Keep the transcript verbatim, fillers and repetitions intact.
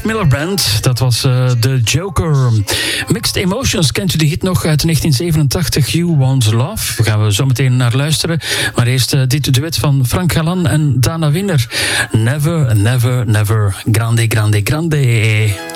Miller Band, dat was uh, The Joker. Mixed Emotions, kent u de hit nog uit negentien zevenentachtig, You Want Love? Daar gaan we zo meteen naar luisteren. Maar eerst uh, dit duet van Frank Galan en Dana Winner. Never, never, never, grande, grande, grande.